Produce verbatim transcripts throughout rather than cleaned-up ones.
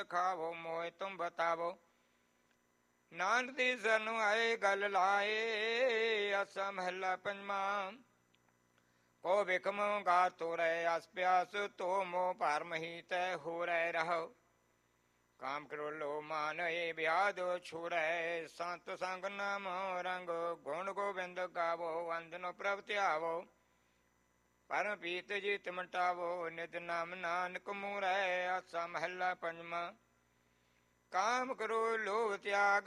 ਖਾਵੋ ਮੋਇ ਤੁਮ ਬਤਾਵੋ। ਨਾਨਕ ਦੀ ਸਰਨ ਆਏ ਗਲ ਲਾਏ। ਆਸਾ ਮਹੱਲਾ ਪੰਜਵਾਂ। ਕੋ ਬਿਖਮ ਗਾ ਤੋਰੈ ਆਸ ਪਿਆਸ ਤੋ ਮੋਹ ਭਰ ਮਹੀ ਤੈ ਹੋ ਰਹਿ ਰਹੋ। ਕਾਮ ਕਰੋ ਲੋ ਮਾਨ ਏ ਵਿਆਦ ਛੁੜੈ। ਸੰਤ ਸੰਗ ਨਾਮ ਰੰਗ ਗੁਣ ਗੋਬਿੰਦ ਗਾਵੋ। ਵੰਦਨ ਪ੍ਰਭ ਧਿਆਵੋ ਪਰਮ ਪੀਤ ਜੀਤ ਮਟਾਵੋ। ਨਿਤ ਨਾਮ ਨਾਨਕ ਮੂਰੈ। ਆਸਾ ਮਹੱਲਾ ਪੰਜਵਾਂ। ਕਾਮ ਕਰੋ ਲੋਭ ਤਿਆਗ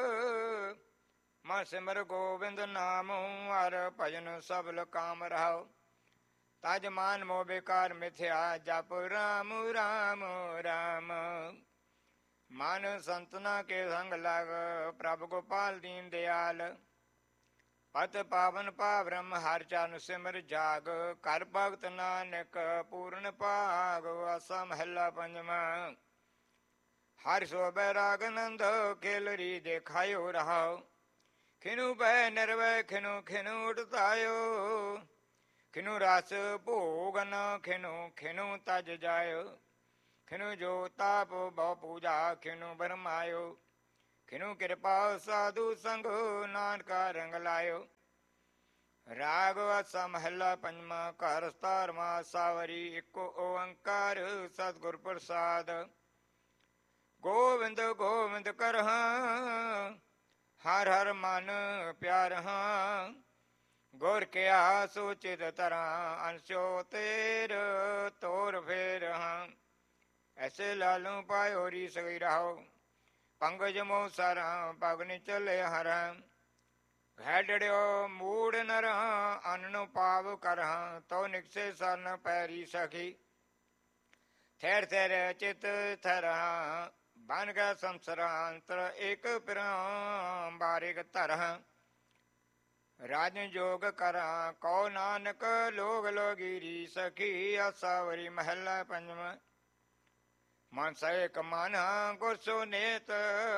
ਮਨ ਸਿਮਰ ਗੋਬਿੰਦ ਨਾਮ। ਹਰ ਭਜਨ ਸਬਲ ਕਾਮ ਰਹਾਓ। ਤਜ ਮਾਨ ਮੋਹ ਬੇਕਾਰ ਮਿਥਿਆ ਜਪ ਰਾਮ ਰਾਮ ਰਾਮ। ਮਨ ਸੰਤਨਾ ਕੇ ਸੰਗ ਲਗ ਪ੍ਰਭ ਗੋਪਾਲ ਦੀਨ ਦਿਆਲ। ਪਤ ਪਾਵਨ ਪਾ ਬ੍ਰਹਮ ਹਰਿ ਚਰਨ ਸਿਮਰ ਜਾਗ। ਕਰ ਭਗਤ ਨਾਨਕ ਪੂਰਨ ਭਾਗ। ਆਸਾ ਮਹੱਲਾ ਪੰਜਵਾਂ। ਹਰਿ ਸੋ ਬੈਰਾਗ ਨੰਦ ਖੇਲਰੀ ਦੇਖਾਇਓ ਰਹਾਓ। ਖਿਨੂ ਬੈ ਨਿਰਵੈ ਖਿਨੂ ਖਿਨੂ ਉਠਤਾਇਓ। ਖਿਨੂ ਰਸ ਭੋਗਨ ਖਿਨੂ ਖਿਨੂ ਤਜ ਜਾਇਓ। ਖਿਨੂ ਜੋ ਤਾਪ ਬਹੁ ਪੂਜਾ ਖਿਨੂ ਬਰਮਾਇਓ। ਖਿਨੂ ਕਿਰਪਾ ਸਾਧੂ ਸੰਗ ਨਾਨਕਾ ਰੰਗ ਲਾਇਓ। ਰਾਗ ਆਸਾ ਮਹੱਲਾ ਪੰਜਵਾਂ। ਘਰ ਸਤਾਰਵਾਂ। ਸਾਵਰੀ ਇੱਕੋ ਓੰਕਾਰ ਸਤਿਗੁਰ ਪ੍ਰਸਾਦ। ਗੋਵਿੰਦ ਗੋਵਿੰਦ ਕਰਹਾਂ ਹਰ ਹਰ ਮਨ ਪਿਆਰ ਹਾਂ। ਗੁਰ ਕਿਆ ਸੂਚਿਤ ਤਰਾਂ ਅੰਸ਼ੋ ਤੇਰ ਤੋਰ ਫੇਰ ਹਾਂ। ਐਸੇ ਲਾਲੂ ਪਾਇਓ ਰੀ ਸਗਈ ਰਹਾਓ। ਪੰਗਜ ਮੋ ਸਾਰਾ ਪਗ ਨੀ ਚਲੇ ਹਰਾਂ। ਘੈਡੜਿਓ ਮੂੜ ਨਰਾਂ ਅੰਨ ਪਾਵ ਕਰਹਾਂ। ਤੋ ਨਿਕਸੇ ਸਰਨ ਪੈਰੀ ਸਖੀ ਠਹਿਰ ਠਹਿਰ ਚਿਤ ਥਰਾਂ। ਬਨ ਗਿਆ ਸੰਸਰਾਂਤਰ ਇੱਕ ਪਿਰਾਂ ਬਾਰਿਕ ਧਰਾਂ। ਰਾਜਨ ਜੋਗ ਕਰਾਂ ਕਉ ਨਾਨਕ ਲੋਗ ਲੋਗੀਰੀ ਸਖੀ। ਆਸਾ ਵਰੀ ਮਹੱਲਾ ਪੰਜਵਾਂ। ਮਨ ਸੇਕ ਮਨ ਗੁਰ ਸੋ ਨੇਤ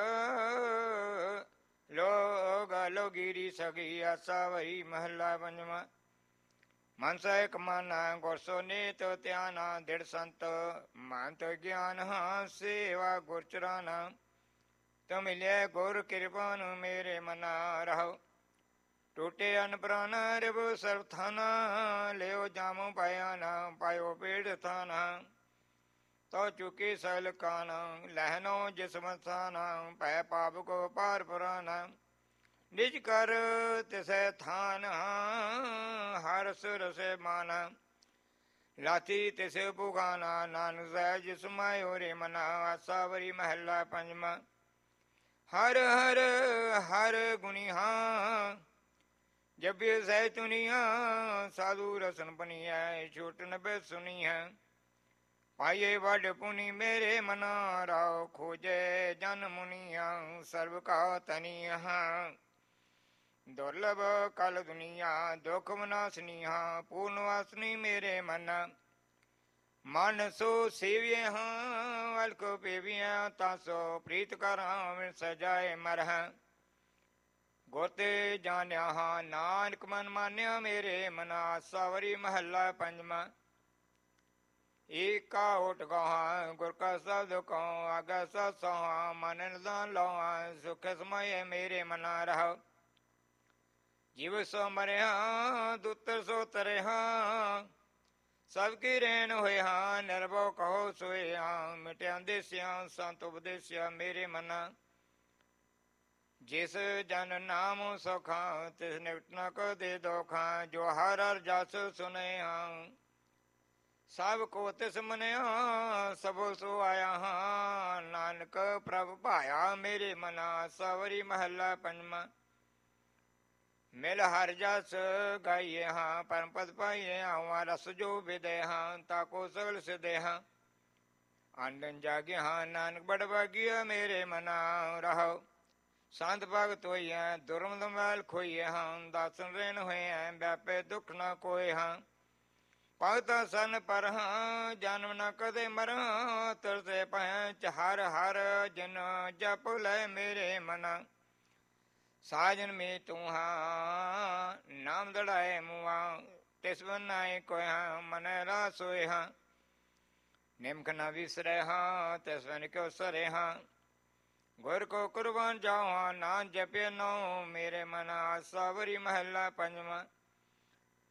ਲੋਗ ਲੋਗੀਰੀ ਸਖੀ। ਆਸਾ ਵਰੀ ਮਹੱਲਾ ਪੰਜਵਾਂ। ਮਨ ਸੇਕ ਮਨ ਗੁਰ ਸੋ ਨੇਤ ਧਿਆਨਾ ਦਿੜ ਸੰਤ। ਮੰਤ ਗਿਆਨ ਹਾਂ ਸੇਵਾ ਗੁਰ ਚਰਾਨਾ। ਤੋ ਮਿਲਿਆ ਗੁਰ ਕਿਰਪਾ ਨੂੰ ਮੇਰੇ ਮਨਾ ਰਹੋ। ਟੂਟੇ ਅਨ ਪ੍ਰਾਨ ਰਿਵ ਸਰਬ ਥਾਨਾ। ਲਿਓ ਜਾਮੋ ਪਾਇਆ ਨਾ ਪਾਇਓ ਪੇੜ ਥਾਨਾ। ਤੋ ਚੁਕੀ ਸਲ ਕਾਨ ਲਹਿਨੋ ਜਿਸਮ ਥਾਨਾ। ਭੈ ਪਾਪ ਕੋ ਪਾਰ ਪੁਰਾਨਾ। ਨਿਜ ਕਰ ਤਿਸੈ ਥਾਨ ਹਰ ਸੁਰ ਸੇ ਮਾਨ। ਲਾਤੀ ਤਿਸ ਪੁਗਾਨਾ ਨਾਨਕ ਸਹਿ ਜਿਸ ਮਾਇਓ ਰੇ ਮਨਾ। ਆਸਾ ਵਰੀ ਮਹੱਲਾ ਪੰਜਵਾਂ। ਹਰ ਹਰ ਹਰ ਗੁਣੀ ਹਾਂ ਜਬਿ ਸਹਿ ਚੁਨੀਆਂ। ਸਾਧੂ ਰਸਨ ਪਨੀਐ ਛੂਟ ਨਬੇ ਸੁਨੀਐ। ਪਾਈਏ ਵੱਡ ਪੁਨੀ ਮੇਰੇ ਮਨਾ। ਰਾਉ ਖੋਜੇ ਜਨ ਮੁਨੀਆਂ ਸਰਬ ਕਾ ਤਨੀਆਂ। ਦੁਰਲਭ ਕਲ ਦੁਨੀਆ ਦੁਖ ਵਿਨਾਸਨੀਆਂ। ਪੂਰਨ ਵਾਸਨੀ ਮੇਰੇ ਮਨ ਮਨ ਸੋ ਸੇਵੀਏ ਹਾਂ। ਅਲਕੋ ਪੇਵੀਆਂ ਤਾਸੋ ਪ੍ਰੀਤ ਕਰਾਂ ਵਿਣ ਸਜਾਏ ਮਰਹਾਂ। ਗੁਰ ਤੇ ਜਾਣਿਆ ਹਾਂ ਨਾਨਕ ਮਨ ਮਾਨਿਆ ਮੇਰੇ ਮਨਾ। ਆਸਾ ਵਰੀ ਮਹੱਲਾ ਪੰਜਵਾਂ। ਏਕਾ ਓਟ ਗਾਹਾਂ ਗੁਰ ਕਾ ਸ਼ਬਦ ਕਉ। ਆਗਾ ਸਤ ਸੋਹਾਂ ਮਨ ਨਿਦਾਨ ਲਉ। ਸੁਖ ਸਮਾਏ ਮੇਰੇ ਮਨਾ ਰਹੋ। ਜਿਵ ਸੋ ਮਰਿਆ ਦੁਤਰ ਸੋ ਤਰਿਆ। ਸਭ ਕੀ ਰੈਣ ਹੋਇਆ ਨਿਰਭਉ ਕਹੋ ਸੋਇਆ। ਮਿਟਿਆ ਦੇਸਿਆ ਸੰਤ ਉਪਦੇਸਿਆ ਮੇਰੇ ਮਨਾ। ਜਿਸ ਜਨ ਨਾਮ ਸੁਖਾਂ ਤਿਸ ਨਿਕਟ ਨ ਕਦੇ ਦੋਖਾਂ। ਜੋ ਹਰ ਹਰ ਜਸ ਸੁਨੇ ਹਾਂ ਸਭ ਕੋ ਤਿਸ ਮਨਿਆ। ਸਭੋ ਸੋ ਆਇਆ ਹਾਂ ਨਾਨਕ ਪ੍ਰਭ ਭਾਇਆ ਮੇਰੇ ਮਨਾ। ਆਸਾ ਵਰੀ ਮਹੱਲਾ ਪੰਜਵਾਂ। ਮਿਲ ਹਰ ਜਸ ਗਾਈਏ ਹਾਂ ਪਰਮ ਪਦ ਪਾਈਏ ਹਾਂ। ਰਸ ਜੋ ਵਿਦੇ ਹਾਂ ਤਾਕੋ ਸਗਲ ਸਿਦੇ ਹਾਂ। ਆਨੰਦ ਜਾਗੇ ਹਾਂ ਨਾਨਕ ਬੜ ਭਾਗੀਆ ਮੇਰੇ ਮਨਾ। ਰਹੋ ਸੰਤ ਭਗਤ ਹੋਈਐ ਦੁਰਮਦ ਮੈਲ ਖੋਈਏ ਹਾਂ। ਦਾਸਨ ਰੇਨ ਹੋਈਐ ਵਿਆਪੇ ਦੁੱਖ ਨਾ ਕੋਏ ਹਾਂ। ਭਗਤਾਂ ਸਨ ਪਰ ਹਾਂ ਜਨਮ ਨ ਕਦੇ ਮਰਾਂ। ਤਰਸੇ ਪੰਚ ਹਰ ਹਰ ਜਿਨ ਜਪ ਲੈ ਮੇਰੇ ਮਨਾ। ਸਾਜਨ ਮੇ ਤੂੰ ਹਾਂ ਨਾਮ ਦੜਾਏ ਮੁਆ। ਤਿਸ ਬਨਾਏ ਕੋਇਆ ਮਨ ਰਾ ਸੋਏ ਹਾਂ। ਨਿਮਕ ਨਾ ਵਿਸਰੈ ਹਾਂ, ਤਿਸ ਬਿਨ ਕਿਉ ਸਰੇ ਹਾਂ। ਗੁਰ ਕੋ ਕੁਰਬਾਨ ਜਾਵਾਂ, ਨਾ ਜਪੇ ਨੋ, ਮੇਰੇ ਮਨ ਆਸਾ ਵਰੀ ਮਹੱਲਾ ਪੰਜਵਾਂ।